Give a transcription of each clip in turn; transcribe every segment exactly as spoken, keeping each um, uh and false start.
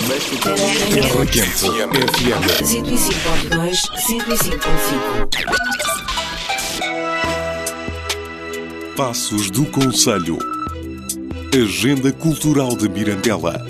Requinte F M cento e cinco ponto dois, cento e cinco ponto cinco. Passos do Conselho. Agenda Cultural de Mirandela.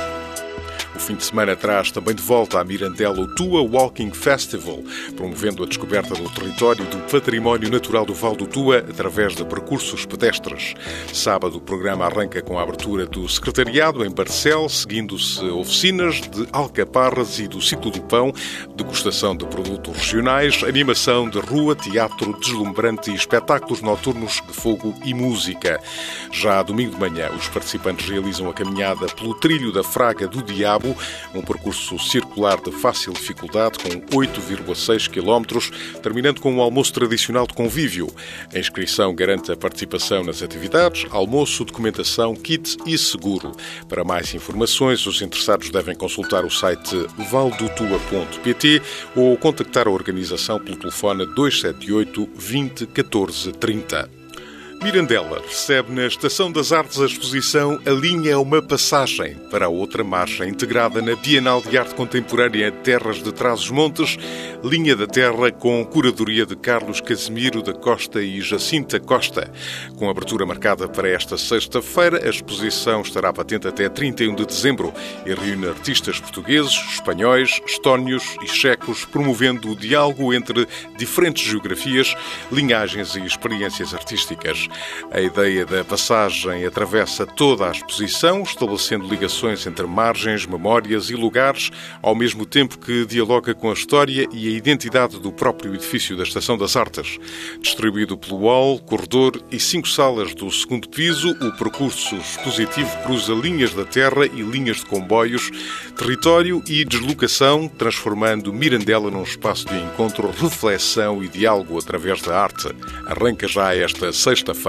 O fim de semana traz também de volta à Mirandela o Tua Walking Festival, promovendo a descoberta do território do património natural do Val do Tua através de percursos pedestres. Sábado o programa arranca com a abertura do secretariado em Barcel, seguindo-se oficinas de alcaparras e do ciclo do pão, degustação de produtos regionais, animação de rua, teatro deslumbrante e espetáculos noturnos de fogo e música. Já domingo de manhã, os participantes realizam a caminhada pelo Trilho da Fraga do Diabo, um percurso circular de fácil dificuldade com oito vírgula seis quilómetros, terminando com um almoço tradicional de convívio. A inscrição garante a participação nas atividades, almoço, documentação, kit e seguro. Para mais informações, os interessados devem consultar o site valdotua ponto pt ou contactar a organização pelo telefone dois sete oito, vinte, catorze, trinta. Mirandela recebe na Estação das Artes a exposição A Linha é uma Passagem para a outra marcha, integrada na Bienal de Arte Contemporânea Terras de Trás-os-Montes, Linha da Terra, com curadoria de Carlos Casimiro da Costa e Jacinta Costa. Com abertura marcada para esta sexta-feira, a exposição estará patente até trinta e um de dezembro e reúne artistas portugueses, espanhóis, estónios e checos, promovendo o diálogo entre diferentes geografias, linhagens e experiências artísticas. A ideia da passagem atravessa toda a exposição, estabelecendo ligações entre margens, memórias e lugares, ao mesmo tempo que dialoga com a história e a identidade do próprio edifício da Estação das Artes. Distribuído pelo hall, corredor e cinco salas do segundo piso, o percurso expositivo cruza linhas da terra e linhas de comboios, território e deslocação, transformando Mirandela num espaço de encontro, reflexão e diálogo através da arte. Arranca já esta sexta-feira.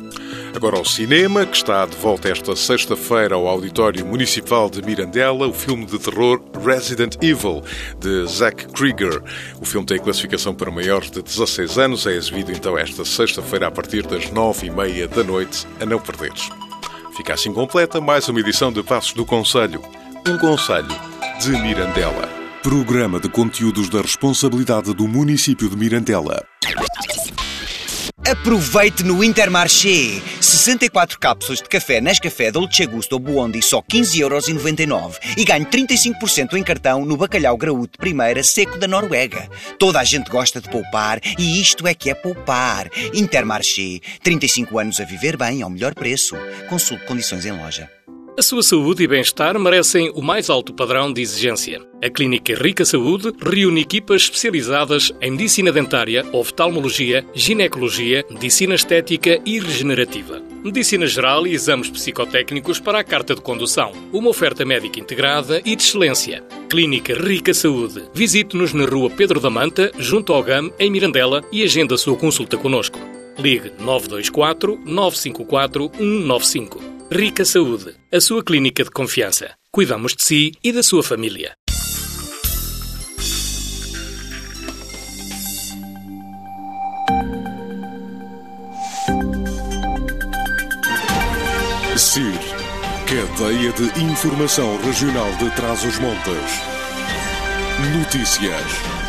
Agora ao cinema, que está de volta esta sexta-feira ao Auditório Municipal de Mirandela, o filme de terror Resident Evil, de Zach Krieger. O filme tem classificação para maiores de dezasseis anos, é exibido então esta sexta-feira a partir das nove e meia da noite, a não perderes. Fica assim completa mais uma edição de Passos do Conselho. Um conselho de Mirandela. Programa de conteúdos da responsabilidade do município de Mirandela. Aproveite no Intermarché! sessenta e quatro cápsulas de café Nescafé Dolce Gusto Buondi só quinze euros e noventa e nove e ganhe trinta e cinco por cento em cartão no bacalhau graúdo de primeira seco da Noruega. Toda a gente gosta de poupar e isto é que é poupar. Intermarché. trinta e cinco anos a viver bem ao melhor preço. Consulte condições em loja. A sua saúde e bem-estar merecem o mais alto padrão de exigência. A Clínica Rica Saúde reúne equipas especializadas em medicina dentária, oftalmologia, ginecologia, medicina estética e regenerativa, medicina geral e exames psicotécnicos para a carta de condução. Uma oferta médica integrada e de excelência. Clínica Rica Saúde. Visite-nos na Rua Pedro da Manta, junto ao G A M, em Mirandela, e agenda a sua consulta connosco. Ligue nove dois quatro, nove cinco quatro, um nove cinco. Rica Saúde, a sua clínica de confiança. Cuidamos de si e da sua família. C I R, Cadeia de Informação Regional de Trás-os-Montes. Notícias.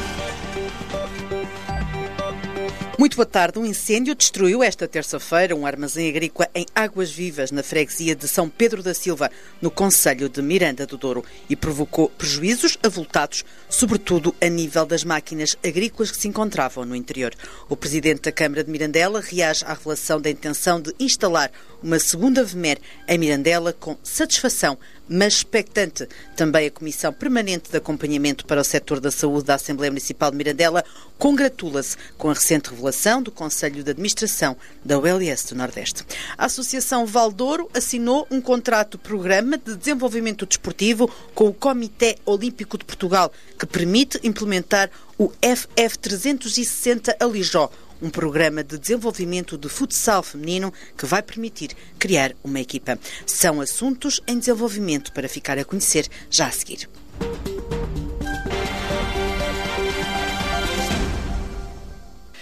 Muito boa tarde. Um incêndio destruiu esta terça-feira um armazém agrícola em Águas Vivas, na freguesia de São Pedro da Silva, no concelho de Miranda do Douro, e provocou prejuízos avultados, sobretudo a nível das máquinas agrícolas que se encontravam no interior. O presidente da Câmara de Mirandela reage à revelação da intenção de instalar uma segunda V M E R em Mirandela com satisfação, mas expectante. Também a Comissão Permanente de Acompanhamento para o Setor da Saúde da Assembleia Municipal de Mirandela congratula-se com a recente revelação do Conselho de Administração da O L S do Nordeste. A Associação Val Douro assinou um contrato-programa de desenvolvimento desportivo com o Comitê Olímpico de Portugal, que permite implementar o F F trezentos e sessenta Alijó, um programa de desenvolvimento de futsal feminino que vai permitir criar uma equipa. São assuntos em desenvolvimento para ficar a conhecer já a seguir. A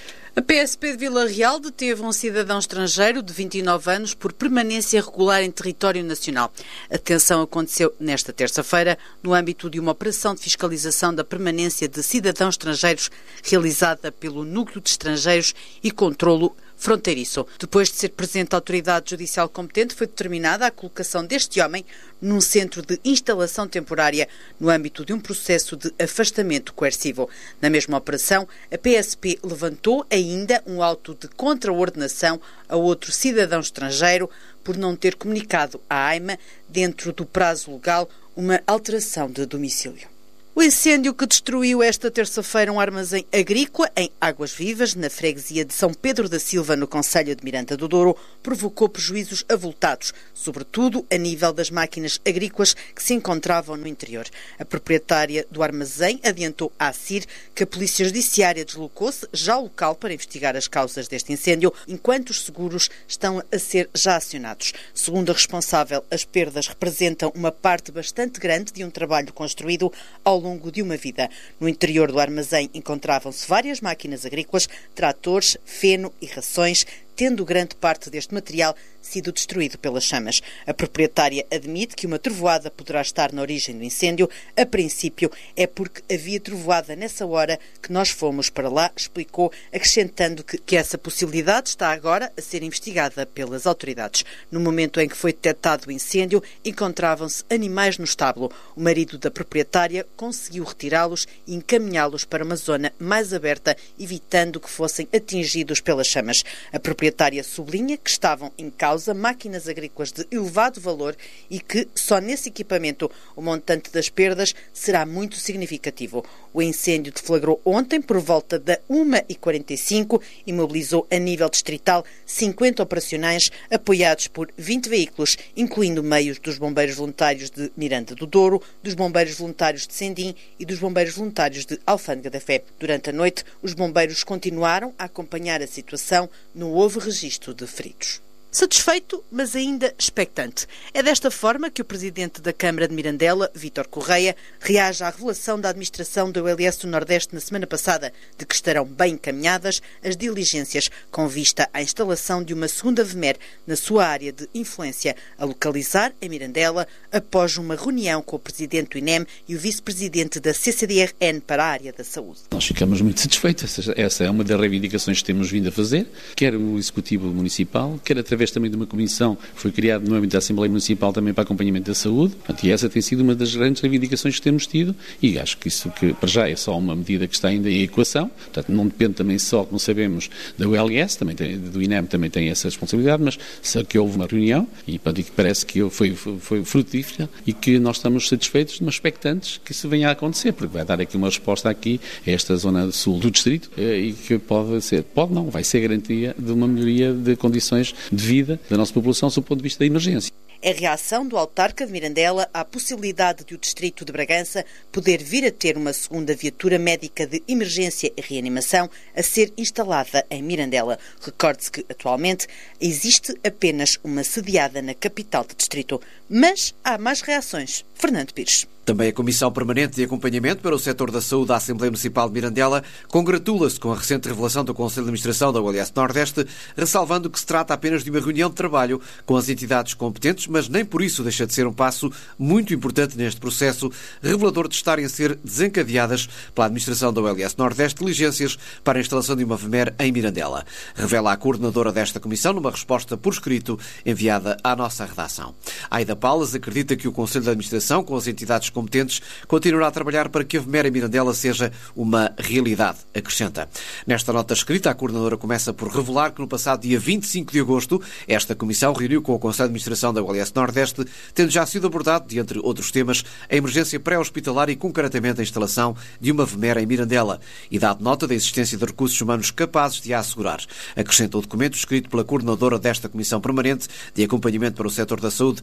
P S P de Vila Real deteve um cidadão estrangeiro de vinte e nove anos por permanência irregular em território nacional. A detenção aconteceu nesta terça-feira no âmbito de uma operação de fiscalização da permanência de cidadãos estrangeiros realizada pelo Núcleo de Estrangeiros e Controlo Fronteiriço. Depois de ser presente a autoridade judicial competente, foi determinada a colocação deste homem num centro de instalação temporária no âmbito de um processo de afastamento coercivo. Na mesma operação, a P S P levantou ainda um auto de contraordenação a outro cidadão estrangeiro por não ter comunicado à AIMA, dentro do prazo legal, uma alteração de domicílio. O incêndio que destruiu esta terça-feira um armazém agrícola em Águas Vivas, na freguesia de São Pedro da Silva, no concelho de Miranda do Douro, provocou prejuízos avultados, sobretudo a nível das máquinas agrícolas que se encontravam no interior. A proprietária do armazém adiantou à A C I R que a Polícia Judiciária deslocou-se já ao local para investigar as causas deste incêndio, enquanto os seguros estão a ser já acionados. Segundo a responsável, as perdas representam uma parte bastante grande de um trabalho construído ao longo de uma vida. No interior do armazém encontravam-se várias máquinas agrícolas, tratores, feno e rações, tendo grande parte deste material sido destruído pelas chamas. A proprietária admite que uma trovoada poderá estar na origem do incêndio. A princípio, é porque havia trovoada nessa hora que nós fomos para lá, explicou, acrescentando que, que essa possibilidade está agora a ser investigada pelas autoridades. No momento em que foi detectado o incêndio, encontravam-se animais no estábulo. O marido da proprietária conseguiu retirá-los e encaminhá-los para uma zona mais aberta, evitando que fossem atingidos pelas chamas. A proprietária sublinha que estavam em causa máquinas agrícolas de elevado valor e que, só nesse equipamento, o montante das perdas será muito significativo. O incêndio deflagrou ontem por volta da uma e quarenta e cinco e mobilizou a nível distrital cinquenta operacionais apoiados por vinte veículos, incluindo meios dos bombeiros voluntários de Miranda do Douro, dos bombeiros voluntários de Sendim e dos bombeiros voluntários de Alfândega da Fé. Durante a noite, os bombeiros continuaram a acompanhar a situação. Não houve registro de feridos. Satisfeito, mas ainda expectante. É desta forma que o presidente da Câmara de Mirandela, Vítor Correia, reage à revelação da administração da U L S do Nordeste na semana passada de que estarão bem encaminhadas as diligências com vista à instalação de uma segunda V M E R na sua área de influência, a localizar em Mirandela, após uma reunião com o presidente do I N E M e o vice-presidente da C C D R N para a área da saúde. Nós ficamos muito satisfeitos. Essa é uma das reivindicações que temos vindo a fazer, quer o Executivo Municipal, quer através também de uma comissão que foi criada no âmbito da Assembleia Municipal também para acompanhamento da saúde. E essa tem sido uma das grandes reivindicações que temos tido e acho que isso que para já é só uma medida que está ainda em equação, portanto não depende também só, como sabemos, da U L S, também tem, do I N E M também tem essa responsabilidade, mas só que houve uma reunião e, e que parece que foi, foi, foi frutífera e que nós estamos satisfeitos, mas expectantes que isso venha a acontecer, porque vai dar aqui uma resposta aqui a esta zona sul do distrito e que pode ser, pode não, vai ser garantia de uma melhoria de condições de vida da nossa população sob o ponto de vista da emergência. É a reação do autarca de Mirandela à possibilidade de o distrito de Bragança poder vir a ter uma segunda viatura médica de emergência e reanimação a ser instalada em Mirandela. Recorde-se que, atualmente, existe apenas uma sediada na capital do distrito. Mas há mais reações. Fernando Pires. Também a Comissão Permanente de Acompanhamento para o Setor da Saúde da Assembleia Municipal de Mirandela congratula-se com a recente revelação do Conselho de Administração da U L S Nordeste, ressalvando que se trata apenas de uma reunião de trabalho com as entidades competentes, mas nem por isso deixa de ser um passo muito importante neste processo, revelador de estarem a ser desencadeadas pela Administração da U L S Nordeste diligências para a instalação de uma V M E R em Mirandela. Revela a coordenadora desta comissão numa resposta por escrito enviada à nossa redação. Aida Paulas acredita que o Conselho de Administração, com as entidades competentes, continuará a trabalhar para que a V M E R em Mirandela seja uma realidade, acrescenta. Nesta nota escrita, a coordenadora começa por revelar que no passado dia vinte e cinco de agosto, esta comissão reuniu com o Conselho de Administração da U L S Nordeste, tendo já sido abordado, de entre outros temas, a emergência pré-hospitalar e concretamente a instalação de uma V M E R em Mirandela e dado nota da existência de recursos humanos capazes de a assegurar. Acrescenta o documento escrito pela coordenadora desta Comissão Permanente de Acompanhamento para o Setor da Saúde da Assembleia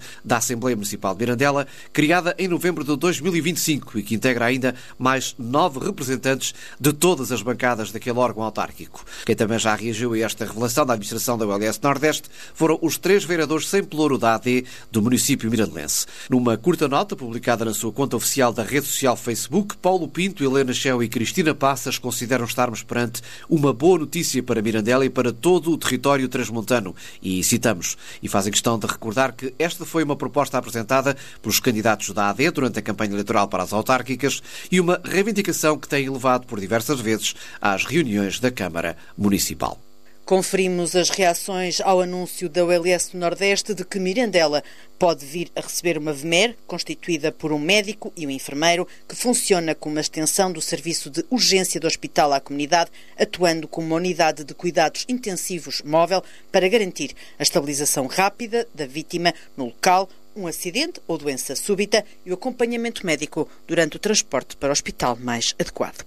Assembleia Municipal de Mirandela, criada em novembro de dois mil e vinte e cinco e que integra ainda mais nove representantes de todas as bancadas daquele órgão autárquico. Quem também já reagiu a esta revelação da administração da U L S Nordeste foram os três vereadores sem pelouro da A D do município mirandelense. Numa curta nota publicada na sua conta oficial da rede social Facebook, Paulo Pinto, Helena Cheu e Cristina Passas consideram estarmos perante uma boa notícia para Mirandela e para todo o território transmontano. E citamos, e fazem questão de recordar que esta foi uma proposta apresentada pelos candidatos da A D durante a campanha eleitoral para as autárquicas e uma reivindicação que tem levado por diversas vezes às reuniões da Câmara Municipal. Conferimos as reações ao anúncio da U L S do Nordeste de que Mirandela pode vir a receber uma V M E R, constituída por um médico e um enfermeiro, que funciona como uma extensão do serviço de urgência do hospital à comunidade, atuando como uma unidade de cuidados intensivos móvel para garantir a estabilização rápida da vítima no local, um acidente ou doença súbita e o acompanhamento médico durante o transporte para o hospital mais adequado.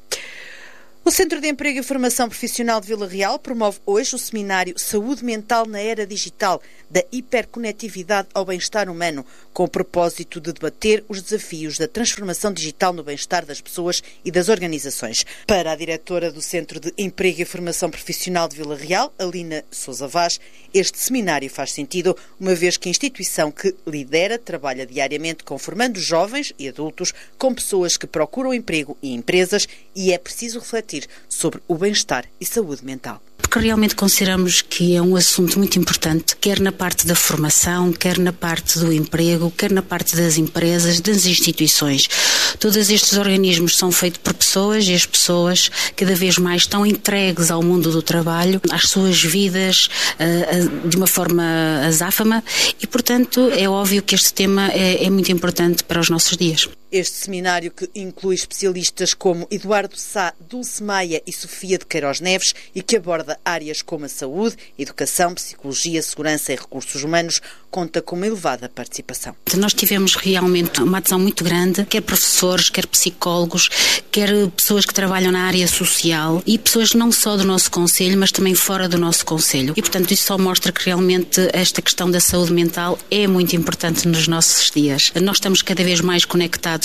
O Centro de Emprego e Formação Profissional de Vila Real promove hoje o seminário Saúde Mental na Era Digital, da hiperconectividade ao bem-estar humano, com o propósito de debater os desafios da transformação digital no bem-estar das pessoas e das organizações. Para a diretora do Centro de Emprego e Formação Profissional de Vila Real, Alina Sousa Vaz, este seminário faz sentido, uma vez que a instituição que lidera trabalha diariamente com formando jovens e adultos, com pessoas que procuram emprego e empresas, e é preciso refletir sobre o bem-estar e saúde mental. Porque realmente consideramos que é um assunto muito importante, quer na parte da formação, quer na parte do emprego, quer na parte das empresas, das instituições. Todos estes organismos são feitos por pessoas e as pessoas cada vez mais estão entregues ao mundo do trabalho, às suas vidas, uh, uh, de uma forma azáfama e, portanto, é óbvio que este tema é, é muito importante para os nossos dias. Este seminário, que inclui especialistas como Eduardo Sá, Dulce Maia e Sofia de Queiroz Neves e que aborda áreas como a saúde, educação, psicologia, segurança e recursos humanos, conta com uma elevada participação. Nós tivemos realmente uma adesão muito grande, quer professores, quer psicólogos, quer pessoas que trabalham na área social e pessoas não só do nosso concelho, mas também fora do nosso concelho. E, portanto, isso só mostra que realmente esta questão da saúde mental é muito importante nos nossos dias. Nós estamos cada vez mais conectados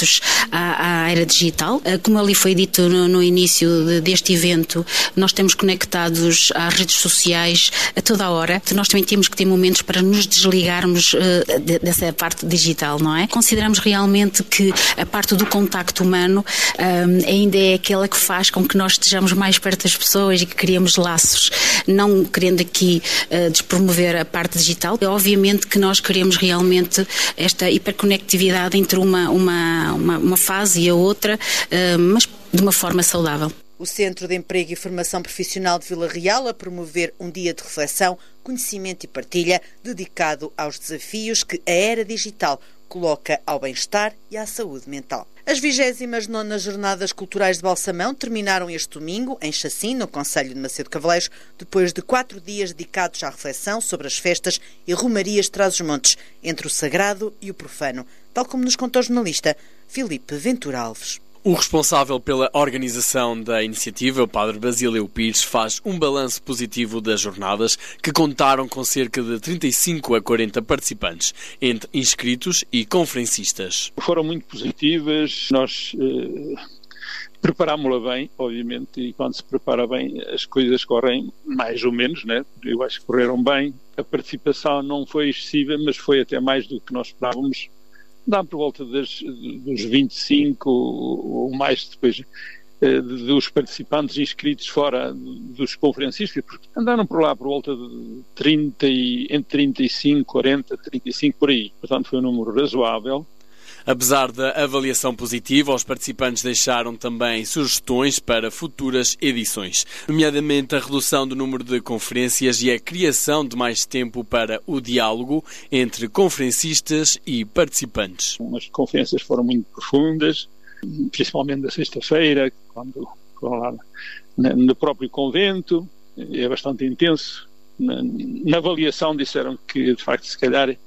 À, à era digital. Como ali foi dito no, no início deste evento, nós estamos conectados às redes sociais a toda a hora. Nós também temos que ter momentos para nos desligarmos uh, de, dessa parte digital, não é? Consideramos realmente que a parte do contacto humano um, ainda é aquela que faz com que nós estejamos mais perto das pessoas e que criemos laços, não querendo aqui uh, despromover a parte digital. Obviamente que nós queremos realmente esta hiperconectividade entre uma, uma Uma, uma fase e a outra, uh, mas de uma forma saudável. O Centro de Emprego e Formação Profissional de Vila Real a promover um dia de reflexão, conhecimento e partilha dedicado aos desafios que a era digital coloca ao bem-estar e à saúde mental. As vigésimas nonas Jornadas Culturais de Balsamão terminaram este domingo em Chacim, no concelho de Macedo Cavaleiros, depois de quatro dias dedicados à reflexão sobre as festas e romarias de Trás-os-Montes, entre o sagrado e o profano, tal como nos contou o jornalista Filipe Ventura Alves. O responsável pela organização da iniciativa, o padre Basílio Pires, faz um balanço positivo das jornadas, que contaram com cerca de trinta e cinco a quarenta participantes, entre inscritos e conferencistas. Foram muito positivas, nós eh, preparámos-la bem, obviamente, e quando se prepara bem as coisas correm mais ou menos, né? Eu acho que correram bem. A participação não foi excessiva, mas foi até mais do que nós esperávamos. Dá por volta das, dos vinte e cinco ou mais depois eh, dos participantes inscritos fora dos conferencistas, porque andaram por lá por volta de trinta, e, entre trinta e cinco, quarenta, trinta e cinco por aí. Portanto, foi um número razoável. Apesar da avaliação positiva, os participantes deixaram também sugestões para futuras edições, nomeadamente a redução do número de conferências e a criação de mais tempo para o diálogo entre conferencistas e participantes. As conferências foram muito profundas, principalmente da sexta-feira, quando foram lá no próprio convento, é bastante intenso. Na, na avaliação disseram que, de facto, se calhar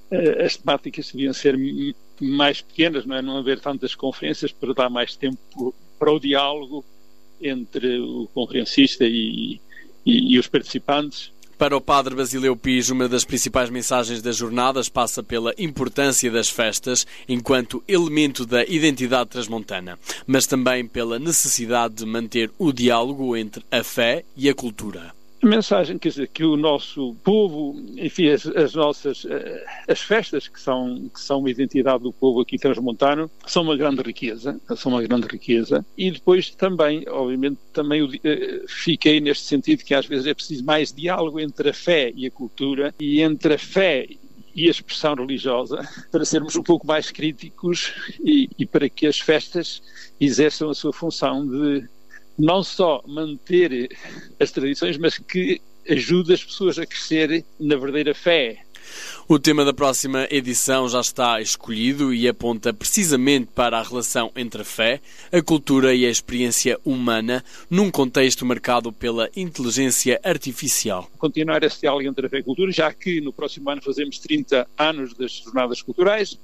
as temáticas deviam ser mais pequenas, não é? Não haver tantas conferências para dar mais tempo para o diálogo entre o conferencista e, e, e os participantes. Para o padre Basileu Pires, uma das principais mensagens das jornadas passa pela importância das festas enquanto elemento da identidade transmontana, mas também pela necessidade de manter o diálogo entre a fé e a cultura. A mensagem, quer dizer, que o nosso povo, enfim, as, as nossas as festas que são, que são a identidade do povo aqui transmontano, são uma grande riqueza, são uma grande riqueza. E depois também, obviamente, também uh, fiquei neste sentido que às vezes é preciso mais diálogo entre a fé e a cultura, e entre a fé e a expressão religiosa, para sermos um pouco mais críticos e, e para que as festas exerçam a sua função de não só manter as tradições, mas que ajude as pessoas a crescer na verdadeira fé. O tema da próxima edição já está escolhido e aponta precisamente para a relação entre a fé, a cultura e a experiência humana, num contexto marcado pela inteligência artificial. Continuar esse diálogo entre a fé e a cultura, já que no próximo ano fazemos trinta anos das Jornadas Culturais,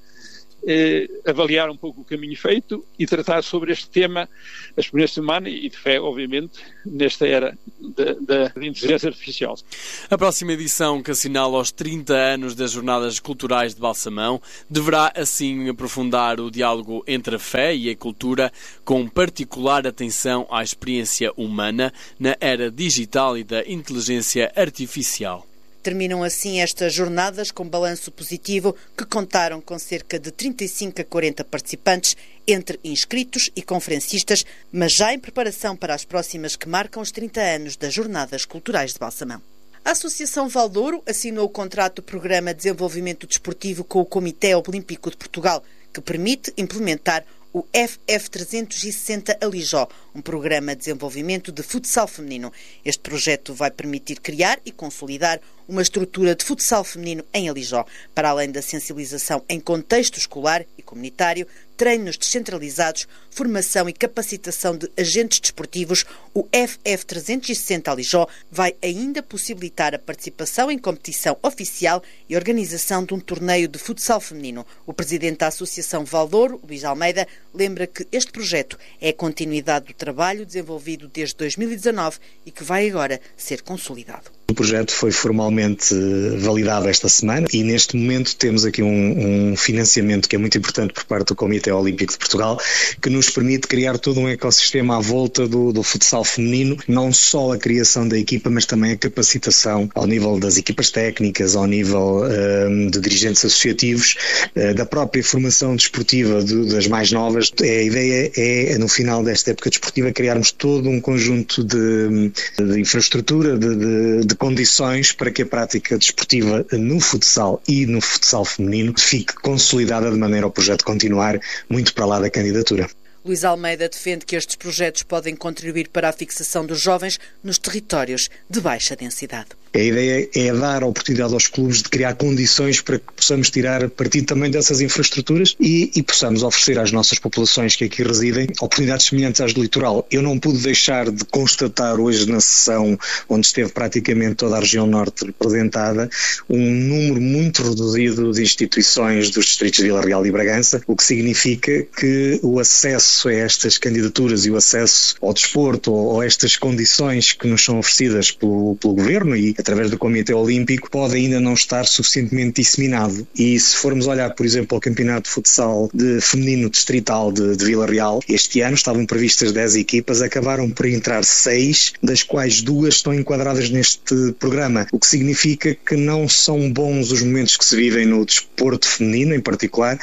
Eh, avaliar um pouco o caminho feito e tratar sobre este tema, a experiência humana e de fé, obviamente, nesta era da, da inteligência artificial. A próxima edição, que assinala os trinta anos das Jornadas Culturais de Balsamão, deverá assim aprofundar o diálogo entre a fé e a cultura, com particular atenção à experiência humana na era digital e da inteligência artificial. Terminam assim estas jornadas com balanço positivo que contaram com cerca de trinta e cinco a quarenta participantes, entre inscritos e conferencistas, mas já em preparação para as próximas que marcam os trinta anos das Jornadas Culturais de Balsamão. A Associação Valdouro assinou o contrato do Programa de Desenvolvimento Desportivo com o Comitê Olímpico de Portugal, que permite implementar o F F trezentos e sessenta Alijó, um programa de desenvolvimento de futsal feminino. Este projeto vai permitir criar e consolidar uma estrutura de futsal feminino em Alijó, para além da sensibilização em contexto escolar e comunitário, treinos descentralizados, formação e capacitação de agentes desportivos. O F F trezentos e sessenta Alijó vai ainda possibilitar a participação em competição oficial e organização de um torneio de futsal feminino. O presidente da Associação Valdouro, Luís Almeida, lembra que este projeto é a continuidade do trabalho desenvolvido desde dois mil e dezanove e que vai agora ser consolidado. O projeto foi formalmente validado esta semana e neste momento temos aqui um, um financiamento que é muito importante por parte do Comitê Olímpico de Portugal, que nos permite criar todo um ecossistema à volta do, do futsal feminino, não só a criação da equipa, mas também a capacitação ao nível das equipas técnicas, ao nível um, de dirigentes associativos, uh, da própria formação desportiva de, das mais novas. A ideia é, no final desta época desportiva, criarmos todo um conjunto de, de infraestrutura, de, de, de condições para que a prática desportiva no futsal e no futsal feminino fique consolidada de maneira ao projeto continuar muito para lá da candidatura. Luís Almeida defende que estes projetos podem contribuir para a fixação dos jovens nos territórios de baixa densidade. A ideia é dar a oportunidade aos clubes de criar condições para que possamos tirar partido também dessas infraestruturas e, e possamos oferecer às nossas populações que aqui residem oportunidades semelhantes às do litoral. Eu não pude deixar de constatar hoje na sessão, onde esteve praticamente toda a região norte representada, um número muito reduzido de instituições dos distritos de Vila Real e Bragança, o que significa que o acesso a estas candidaturas e o acesso ao desporto ou a estas condições que nos são oferecidas pelo, pelo Governo e através do Comitê Olímpico pode ainda não estar suficientemente disseminado. E se formos olhar, por exemplo, ao Campeonato de Futsal de Feminino Distrital de, de Vila Real, este ano estavam previstas dez equipas, acabaram por entrar seis, das quais duas estão enquadradas neste programa, o que significa que não são bons os momentos que se vivem no desporto feminino em particular,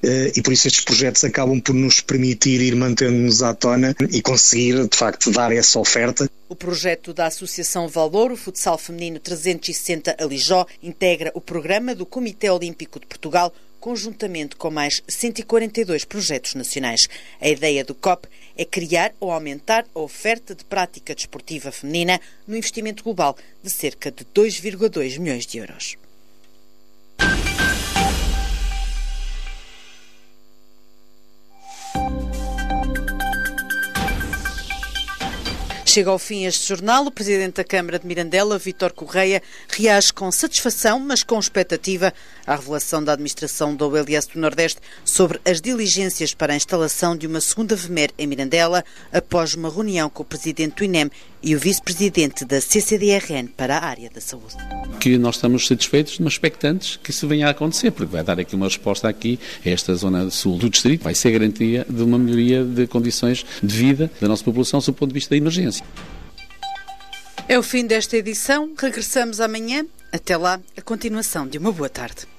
e por isso estes projetos acabam por nos permitir ir mantendo-nos à tona e conseguir, de facto, dar essa oferta. O projeto da Associação Valdouro, Futsal Feminino trezentos e sessenta Alijó, integra o programa do Comitê Olímpico de Portugal, conjuntamente com mais cento e quarenta e dois projetos nacionais. A ideia do C O P é criar ou aumentar a oferta de prática desportiva feminina no investimento global de cerca de dois vírgula dois milhões de euros. Chega ao fim este jornal. O Presidente da Câmara de Mirandela, Vítor Correia, reage com satisfação, mas com expectativa, à revelação da Administração da O L S do Nordeste sobre as diligências para a instalação de uma segunda V M E R em Mirandela, após uma reunião com o Presidente do I N E M e o Vice-Presidente da C C D R N para a área da saúde. Que nós estamos satisfeitos, mas expectantes que isso venha a acontecer, porque vai dar aqui uma resposta aqui a esta zona sul do distrito, vai ser garantia de uma melhoria de condições de vida da nossa população sob o ponto de vista da emergência. É o fim desta edição. Regressamos amanhã. Até lá, a continuação de uma boa tarde.